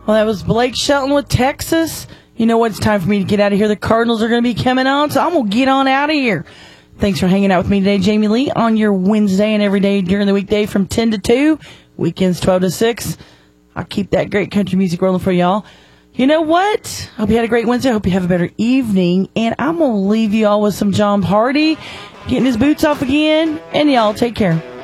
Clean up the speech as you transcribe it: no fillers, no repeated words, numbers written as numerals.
Well, that was Blake Shelton with Texas. You know what? It's time for me to get out of here. The Cardinals are going to be coming on, so I'm going to get on out of here. Thanks for hanging out with me today, Jamie Lee, on your Wednesday and every day during the weekday from 10 to 2, weekends 12 to 6. I'll keep that great country music rolling for y'all. You know what? Hope you had a great Wednesday. Hope you have a better evening. And I'm going to leave you all with some John Party, getting his boots off again. And y'all, take care.